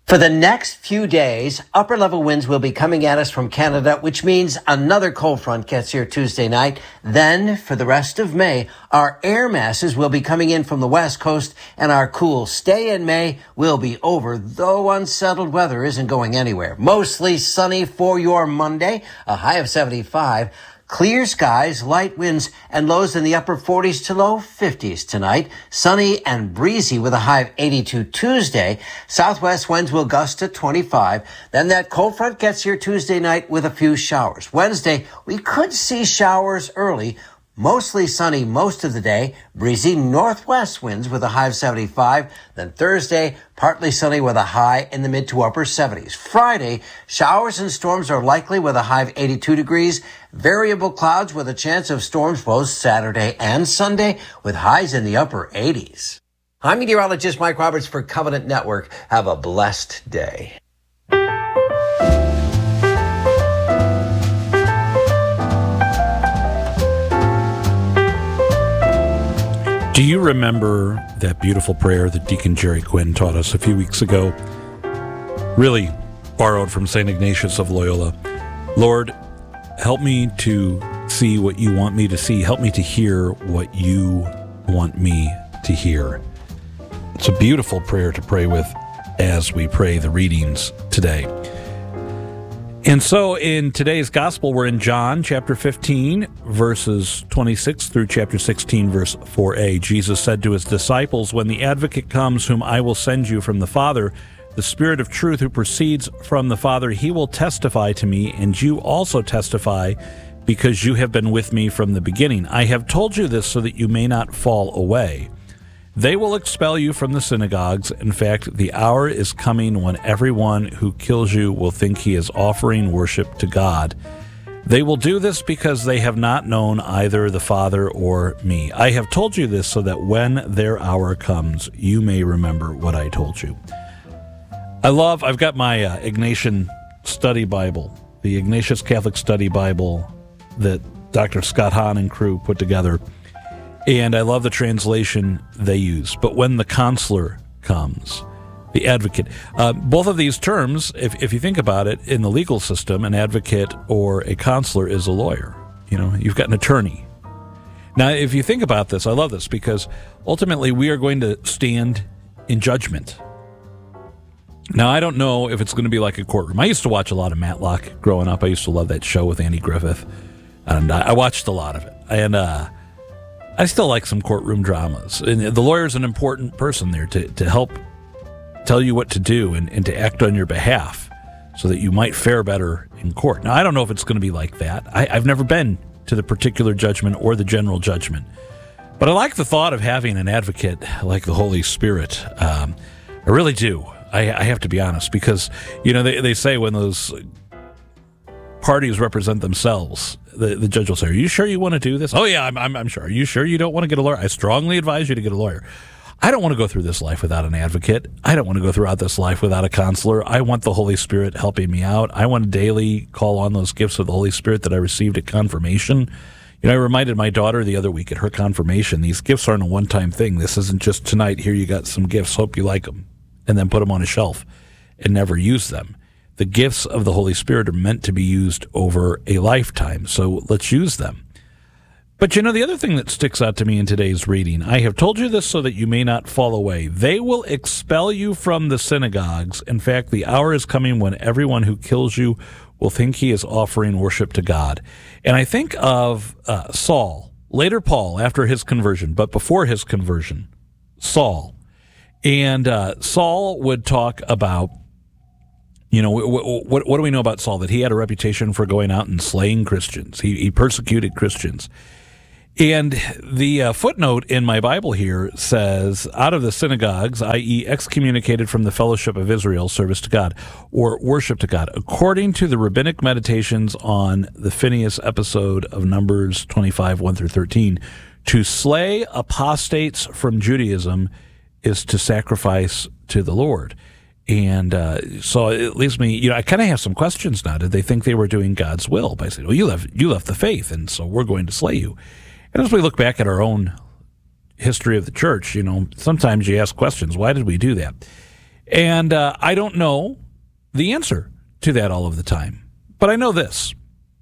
For the next few days, upper-level winds will be coming at us from Canada, which means another cold front gets here Tuesday night. Then, for the rest of May, our air masses will be coming in from the west coast, and our cool stay in May will be over, though unsettled weather isn't going anywhere. Mostly sunny for your Monday, a high of 75. Clear skies, light winds, and lows in the upper 40s to low 50s tonight. Sunny and breezy with a high of 82 Tuesday. Southwest winds will gust to 25. Then that cold front gets here Tuesday night with a few showers. Wednesday, we could see showers early. Mostly sunny most of the day, breezy northwest winds with a high of 75. Then Thursday, partly sunny with a high in the mid to upper 70s. Friday, showers and storms are likely with a high of 82 degrees. Variable clouds with a chance of storms both Saturday and Sunday with highs in the upper 80s. I'm meteorologist Mike Roberts for Covenant Network. Have a blessed day. Do you remember that beautiful prayer that Deacon Jerry Quinn taught us a few weeks ago? Really borrowed from St. Ignatius of Loyola. Lord, help me to see what you want me to see. Help me to hear what you want me to hear. It's a beautiful prayer to pray with as we pray the readings today. And so in today's gospel, we're in John chapter 15, verses 26 through chapter 16, verse 4a. Jesus said to his disciples, "When the advocate comes, whom I will send you from the Father, the Spirit of truth who proceeds from the Father, he will testify to me, and you also testify, because you have been with me from the beginning. I have told you this so that you may not fall away. They will expel you from the synagogues. In fact, the hour is coming when everyone who kills you will think he is offering worship to God. They will do this because they have not known either the Father or me. I have told you this so that when their hour comes, you may remember what I told you." I've got my Ignatian Study Bible, the Ignatius Catholic Study Bible that Dr. Scott Hahn and crew put together. And I love the translation they use. But when the counselor comes, the advocate. Both of these terms, if you think about it, in the legal system, an advocate or a counselor is a lawyer. You know, you've got an attorney. Now, if you think about this, I love this, because ultimately we are going to stand in judgment. Now, I don't know if it's going to be like a courtroom. I used to watch a lot of Matlock growing up. I used to love that show with Andy Griffith. And I watched a lot of it. And I still like some courtroom dramas. And the lawyer's an important person there to help tell you what to do and to act on your behalf so that you might fare better in court. Now, I don't know if it's going to be like that. I've never been to the particular judgment or the general judgment. But I like the thought of having an advocate like the Holy Spirit. I really do. I have to be honest, because, you know, they say when those parties represent themselves, the judge will say, "Are you sure you want to do this?" "Oh yeah, I'm sure." "Are you sure you don't want to get a lawyer?" "I strongly advise you to get a lawyer." I don't want to go through this life without an advocate. I don't want to go throughout this life without a counselor. I want the Holy Spirit helping me out. I want to daily call on those gifts of the Holy Spirit that I received at confirmation. You know, I reminded my daughter the other week at her confirmation, these gifts aren't a one-time thing. This isn't just tonight, here you got some gifts, hope you like them, and then put them on a shelf and never use them. The gifts of the Holy Spirit are meant to be used over a lifetime, so let's use them. But you know, the other thing that sticks out to me in today's reading, I have told you this so that you may not fall away. They will expel you from the synagogues. In fact, the hour is coming when everyone who kills you will think he is offering worship to God. And I think of Saul, later Paul, after his conversion, but before his conversion, Saul. And Saul would talk about, you know, what do we know about Saul? That he had a reputation for going out and slaying Christians. He persecuted Christians. And the footnote in my Bible here says, out of the synagogues, i.e. excommunicated from the fellowship of Israel, service to God, or worship to God, according to the rabbinic meditations on the Phinehas episode of Numbers 25, 1 through 13, to slay apostates from Judaism is to sacrifice to the Lord. And so it leaves me, you know, I kind of have some questions now. Did they think they were doing God's will by saying, well, you left the faith, and so we're going to slay you? And as we look back at our own history of the church, you know, sometimes you ask questions, why did we do that? And I don't know the answer to that all of the time. But I know this.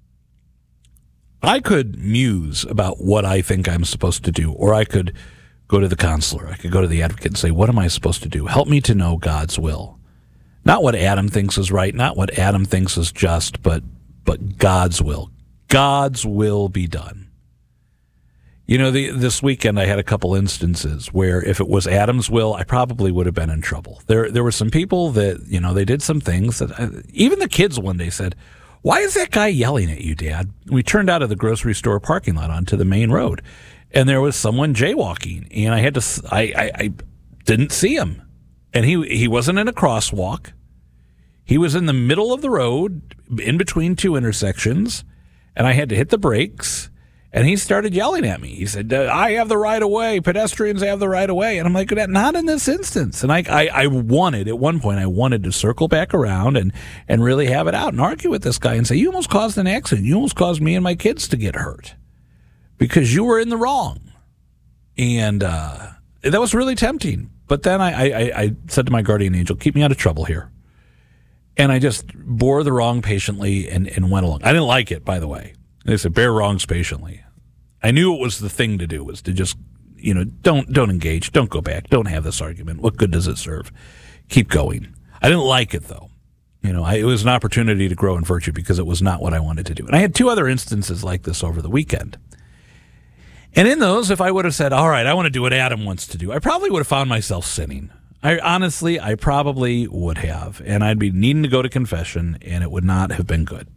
I could muse about what I think I'm supposed to do, or I could go to the counselor. I could go to the advocate and say, what am I supposed to do? Help me to know God's will. Not what Adam thinks is right, not what Adam thinks is just, but God's will. God's will be done. You know, this weekend I had a couple instances where if it was Adam's will, I probably would have been in trouble. There were some people that, you know, they did some things that even the kids one day said, why is that guy yelling at you, Dad? We turned out of the grocery store parking lot onto the main road, and there was someone jaywalking, and I didn't see him. And he wasn't in a crosswalk. He was in the middle of the road, in between two intersections, and I had to hit the brakes, and he started yelling at me. He said, I have the right of way. Pedestrians have the right of way. And I'm like, not in this instance. And I wanted, at one point, I wanted to circle back around and really have it out and argue with this guy and say, you almost caused an accident. You almost caused me and my kids to get hurt because you were in the wrong. And that was really tempting. But then I said to my guardian angel, keep me out of trouble here. And I just bore the wrong patiently and went along. I didn't like it, by the way. They said, bear wrongs patiently. I knew it was the thing to do, was to just, you know, don't engage, don't go back, don't have this argument. What good does it serve? Keep going. I didn't like it, though. You know, it was an opportunity to grow in virtue because it was not what I wanted to do. And I had two other instances like this over the weekend. And in those, if I would have said, all right, I want to do what Adam wants to do, I probably would have found myself sinning. I probably would have. And I'd be needing to go to confession, and it would not have been good.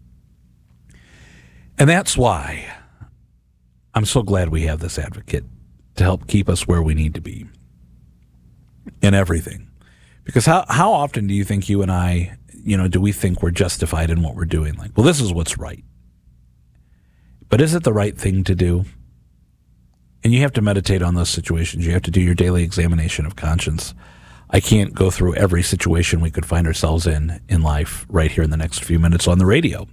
And that's why I'm so glad we have this advocate to help keep us where we need to be in everything. Because how often do you think you and I, you know, do we think we're justified in what we're doing? Like, well, this is what's right. But is it the right thing to do? And you have to meditate on those situations. You have to do your daily examination of conscience. I can't go through every situation we could find ourselves in life right here in the next few minutes on the radio.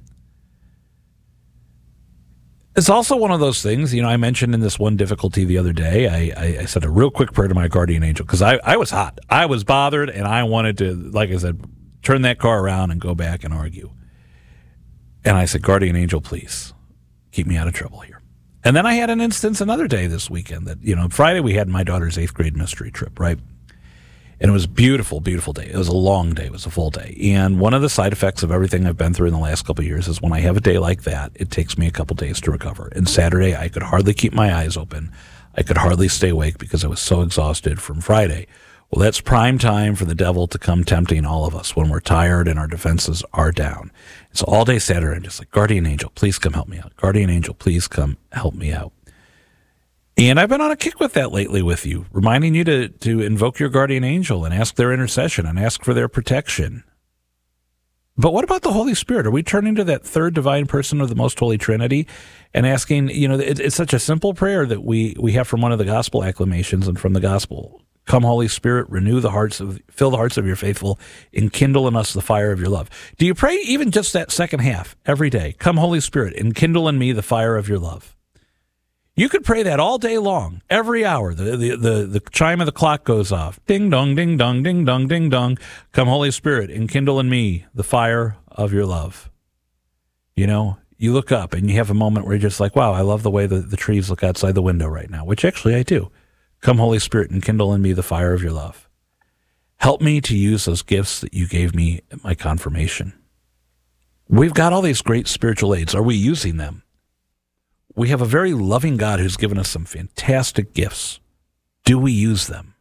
It's also one of those things, you know, I mentioned in this one difficulty the other day, I said a real quick prayer to my guardian angel because I was hot. I was bothered, and I wanted to, like I said, turn that car around and go back and argue. And I said, guardian angel, please keep me out of trouble here. And then I had an instance another day this weekend that, you know, Friday we had my daughter's 8th grade mystery trip, right? And it was a beautiful, beautiful day. It was a long day. It was a full day. And one of the side effects of everything I've been through in the last couple of years is when I have a day like that, it takes me a couple days to recover. And Saturday, I could hardly keep my eyes open. I could hardly stay awake because I was so exhausted from Friday. Well, that's prime time for the devil to come tempting all of us when we're tired and our defenses are down. So all day Saturday, I'm just like, guardian angel, please come help me out. Guardian angel, please come help me out. And I've been on a kick with that lately with you, reminding you to invoke your guardian angel and ask their intercession and ask for their protection. But what about the Holy Spirit? Are we turning to that third divine person of the Most Holy Trinity and asking, you know, it's such a simple prayer that we have from one of the gospel acclamations and from the gospel. Come, Holy Spirit, fill the hearts of your faithful, and kindle in us the fire of your love. Do you pray even just that second half every day? Come, Holy Spirit, and kindle in me the fire of your love. You could pray that all day long, every hour. The chime of the clock goes off. Ding dong, ding dong, ding dong, ding dong. Come, Holy Spirit, and kindle in me the fire of your love. You know, you look up and you have a moment where you're just like, wow, I love the way the trees look outside the window right now, which actually I do. Come, Holy Spirit, and kindle in me the fire of your love. Help me to use those gifts that you gave me at my confirmation. We've got all these great spiritual aids. Are we using them? We have a very loving God who's given us some fantastic gifts. Do we use them?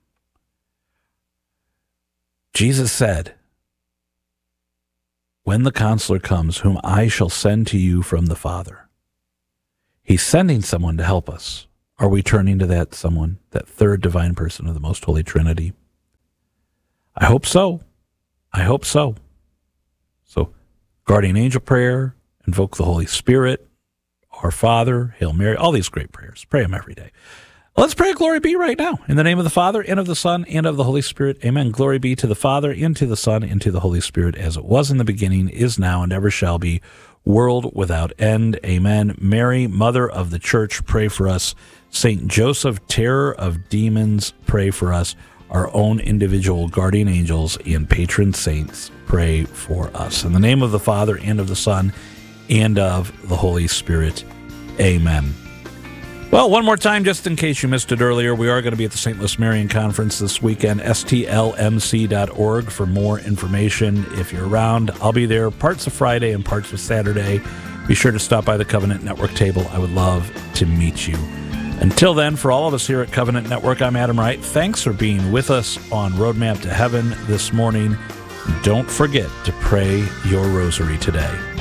Jesus said, when the counselor comes, whom I shall send to you from the Father. He's sending someone to help us. Are we turning to that someone, that third divine person of the Most Holy Trinity? I hope so. I hope so. So, guardian angel prayer, invoke the Holy Spirit, Our Father, Hail Mary, all these great prayers. Pray them every day. Let's pray Glory Be right now. In the name of the Father, and of the Son, and of the Holy Spirit. Amen. Glory be to the Father, and to the Son, and to the Holy Spirit, as it was in the beginning, is now, and ever shall be, world without end. Amen. Mary, Mother of the Church, pray for us. Saint Joseph, terror of demons, pray for us. our own individual guardian angels and patron saints pray for us. In the name of the Father, and of the Son, and of the Holy Spirit. Amen. Well, one more time, just in case you missed it earlier, we are going to be at the St. Louis Marian Conference this weekend, stlmc.org for more information. If you're around, I'll be there parts of Friday and parts of Saturday. Be sure to stop by the Covenant Network table. I would love to meet you. Until then, for all of us here at Covenant Network, I'm Adam Wright. Thanks for being with us on Roadmap to Heaven this morning. Don't forget to pray your rosary today.